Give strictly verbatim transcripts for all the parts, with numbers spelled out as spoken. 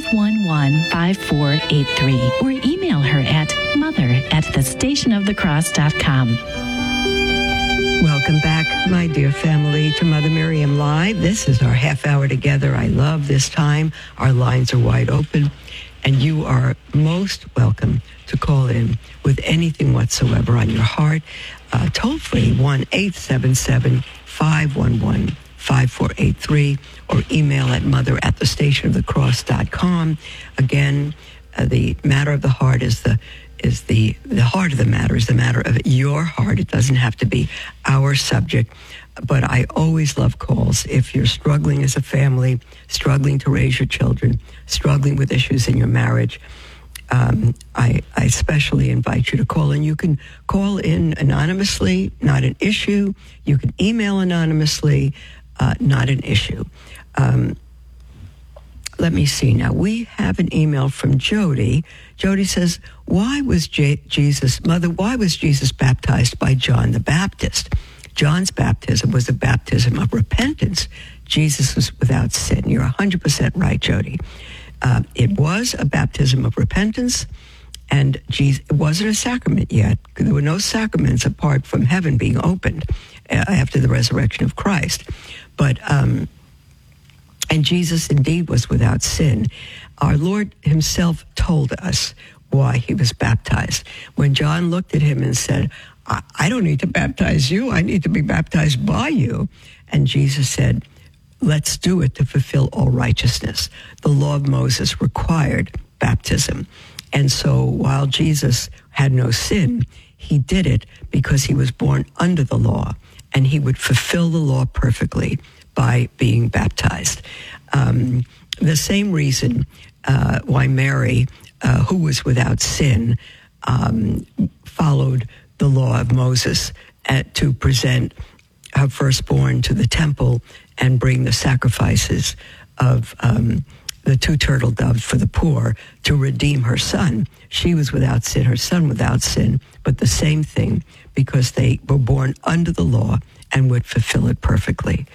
five one one, five four eight three or email her at mother at the station of the cross dot com. Welcome back, my dear family, to Mother Miriam Live. This is our half hour together. I love this time. Our lines are wide open, and you are most welcome to call in with anything whatsoever on your heart. Uh, toll free, one eight seven seven, five one one, five four eight three, or email at mother at the station of the cross dot com. Again, uh, the matter of the heart is the is the, the heart of the matter is the matter of your heart. It doesn't have to be our subject, but I always love calls. If you're struggling as a family, struggling to raise your children, struggling with issues in your marriage, um, I, I especially invite you to call in. You can call in anonymously, not an issue. You can email anonymously, uh, not an issue. Um, Let me see now. We have an email from Jody. Jody says, why was J- Jesus, Mother, why was Jesus baptized by John the Baptist? John's baptism was a baptism of repentance. Jesus was without sin. You're one hundred percent right, Jody. Uh, it was a baptism of repentance, and Jesus, it wasn't a sacrament yet. There were no sacraments apart from heaven being opened uh, after the resurrection of Christ. But, um, And Jesus indeed was without sin. Our Lord himself told us why he was baptized. When John looked at him and said, I, I don't need to baptize you. I need to be baptized by you. And Jesus said, let's do it to fulfill all righteousness. The law of Moses required baptism. And so while Jesus had no sin, he did it because he was born under the law, and he would fulfill the law perfectly by being baptized. Um, the same reason uh, why Mary, uh, who was without sin, um, followed the law of Moses at, to present her firstborn to the temple and bring the sacrifices of um, the two turtle doves for the poor to redeem her son. She was without sin, her son without sin, but the same thing because they were born under the law and would fulfill it perfectly.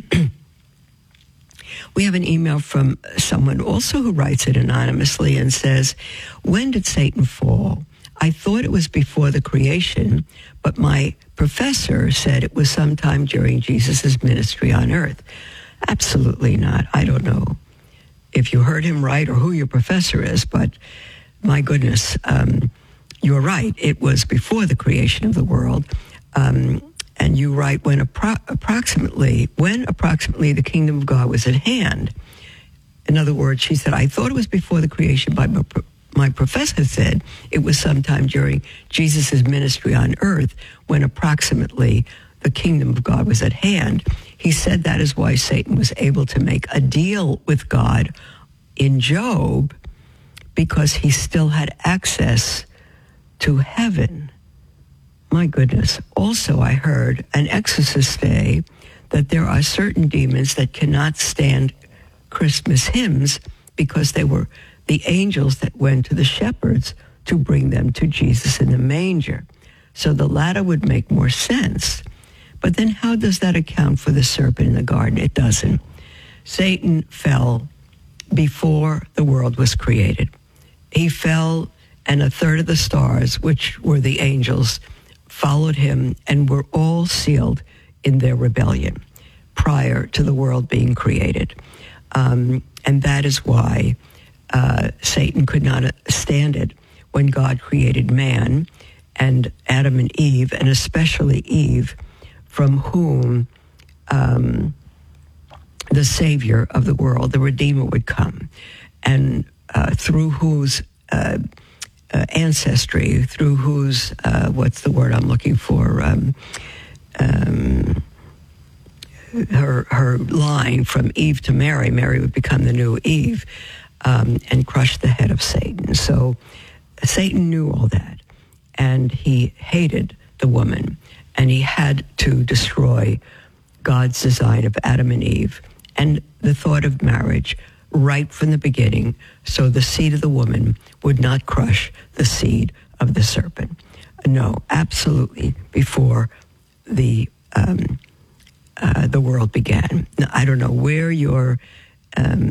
We have an email from someone also who writes it anonymously and says, when did Satan fall? I thought it was before the creation, but my professor said it was sometime during Jesus' ministry on earth. Absolutely not. I don't know if you heard him right or who your professor is, but my goodness, um, you're right. It was before the creation of the world. Um, And you write, when appro- approximately, when approximately the kingdom of God was at hand. In other words, she said, I thought it was before the creation, but my, my professor said it was sometime during Jesus' ministry on earth when approximately the kingdom of God was at hand. He said that is why Satan was able to make a deal with God in Job, because he still had access to heaven. My goodness. Also, I heard an exorcist say that there are certain demons that cannot stand Christmas hymns because they were the angels that went to the shepherds to bring them to Jesus in the manger. So the latter would make more sense. But then how does that account for the serpent in the garden? It doesn't. Satan fell before the world was created. He fell, and a third of the stars, which were the angels, followed him and were all sealed in their rebellion prior to the world being created. Um, and that is why uh, Satan could not stand it when God created man and Adam and Eve, and especially Eve, from whom um, the Savior of the world, the Redeemer, would come, and uh, through whose uh, Uh, ancestry, through whose, uh, what's the word I'm looking for, um, um, her her line from Eve to Mary, Mary would become the new Eve, um, and crush the head of Satan. So Satan knew all that, and he hated the woman, and he had to destroy God's design of Adam and Eve and the thought of marriage right from the beginning, so the seed of the woman would not crush the seed of the serpent. No, absolutely before the um, uh, the world began. Now, I don't know where your um,